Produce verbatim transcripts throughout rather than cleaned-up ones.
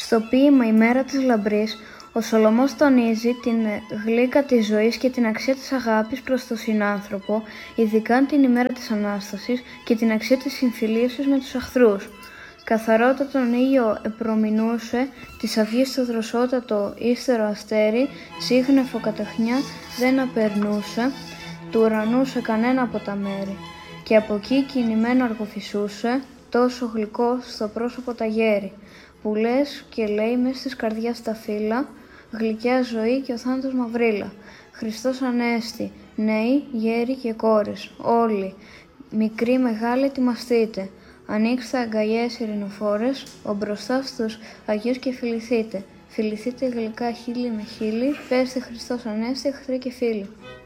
Στο ποίημα «Η μέρα της λαμπρής», ο Σολομός τονίζει την γλύκα της ζωής και την αξία της αγάπης προς τον συνάνθρωπο, ειδικά την ημέρα της Ανάστασης, και την αξία της συμφιλίωσης με τους εχθρούς. Καθαρότα τον ήλιο επρομηνούσε, της αυγής το δροσότατο ύστερο αστέρι, σύγχνεφο καταχνιά δεν απερνούσε, του ουρανού σε κανένα από τα μέρη. Και από εκεί κινημένο αργοφυσούσε, τόσο γλυκό στο πρόσωπο τα γέρι, που λες και λέει μες της καρδιάς τα φύλλα, γλυκιά ζωή και ο θάνατος μαυρίλα. Χριστός Ανέστη, νέοι, γέροι και κόρες, όλοι, μικροί μεγάλοι ετοιμαστείτε. Ανοίξτε αγκαλιές ειρηνοφόρες, ο μπροστά στους Αγίους και φιληθείτε. Φιληθείτε γλυκά χείλη με χείλη, πέστε Χριστός Ανέστη, εχθροί και φίλοι.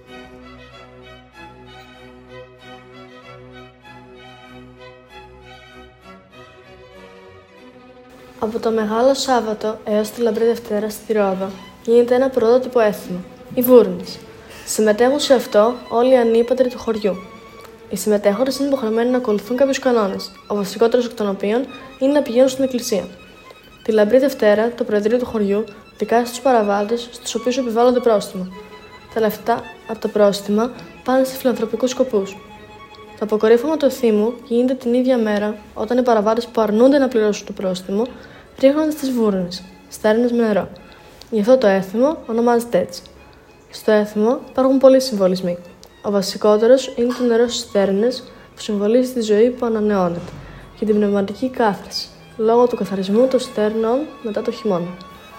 Από το Μεγάλο Σάββατο έως τη Λαμπρή Δευτέρα στη Ρόδο γίνεται ένα πρωτότυπο έθιμο, οι Βούρνες. Συμμετέχουν σε αυτό όλοι οι ανήπατροι του χωριού. Οι συμμετέχοντες είναι υποχρεωμένοι να ακολουθούν κάποιους κανόνες, ο βασικότερος εκ των οποίων είναι να πηγαίνουν στην εκκλησία. Τη Λαμπρή Δευτέρα, το Προεδρείο του χωριού δικάζει τους παραβάτες, στους οποίους επιβάλλονται πρόστιμα. Τα λεφτά από τα πρόστιμα πάνε σε φιλανθρωπικούς σκοπούς. Το αποκορύφωμα του εθήμου γίνεται την ίδια μέρα, όταν οι παραβάτες που αρνούνται να πληρώσουν το πρόστιμο ρίχνονται στις βούρνες, στέρνες με νερό. Γι' αυτό το έθιμο ονομάζεται έτσι. Στο έθιμο υπάρχουν πολλοί συμβολισμοί. Ο βασικότερος είναι το νερό στις στέρνες, που συμβολίζει τη ζωή που ανανεώνεται, και την πνευματική κάθαρση, λόγω του καθαρισμού των στέρνων μετά το χειμώνα.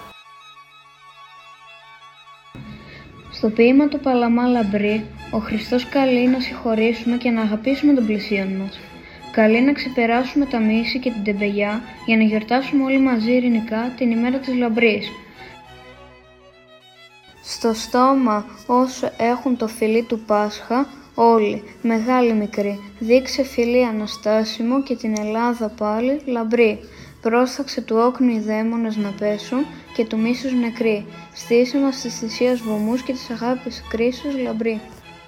Στο ποίημα του Παλαμά Λαμπρή, ο Χριστός καλεί να συγχωρήσουμε και να αγαπήσουμε τον πλησίον μας. Καλεί να ξεπεράσουμε τα μίση και την τεμπελιά για να γιορτάσουμε όλοι μαζί ειρηνικά την ημέρα της Λαμπρής. Στο στόμα όσοι έχουν το φιλί του Πάσχα, όλοι, μεγάλοι μικροί, δείξε φιλί αναστάσιμο και την Ελλάδα πάλι λαμπρή. Πρόσταξε του όκνου οι δαίμονες να πέσουν και του μίσους νεκροί. Στήσε μας της θυσίας βωμούς και της αγάπης κρίσους λαμπρή.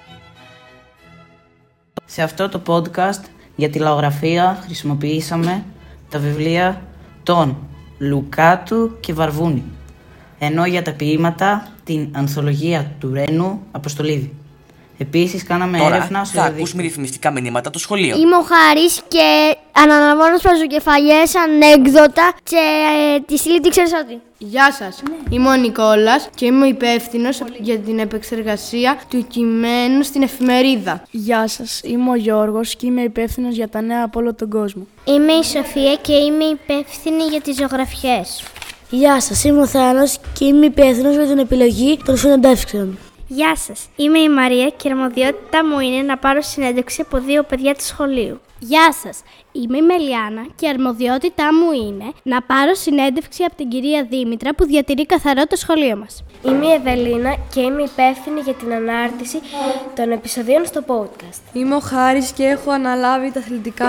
Σε αυτό το podcast για τη λαογραφία χρησιμοποιήσαμε τα βιβλία των Λουκάτου και Βαρβούνη, ενώ για τα ποίηματα την ανθολογία του Ρένου Αποστολίδη. Επίσης κάναμε Τώρα έρευνα στο θα ακούσουμε ρυθμιστικά μηνύματα το σχολείο. Είμαι ο Χάρης και αναλαμβάνω σπαζοκεφαλιές, ανέκδοτα και ε, τη στήλη τι ξέρεις ότι. Γεια σας, ναι. Είμαι ο Νικόλας και είμαι ο υπεύθυνος για την επεξεργασία του κειμένου στην εφημερίδα. Γεια σας, είμαι ο Γιώργος και είμαι υπεύθυνος για τα νέα από όλο τον κόσμο. Είμαι η Σοφία και είμαι υπεύθυνη για τις ζωγραφιές. Γεια σας, είμαι ο Θάνος και είμαι υπεύθυνος για την επιλογή των συνεντεύξεων. Γεια σας, είμαι η Μαρία και η αρμοδιότητά μου είναι να πάρω συνέντευξη από δύο παιδιά του σχολείου. Γεια σας, είμαι η Μελιάνα και η αρμοδιότητά μου είναι να πάρω συνέντευξη από την κυρία Δήμητρα που διατηρεί καθαρό το σχολείο μας. Είμαι η Ευελίνα και είμαι υπεύθυνη για την ανάρτηση των επεισοδίων στο podcast. Είμαι ο Χάρης και έχω αναλάβει τα αθλητικά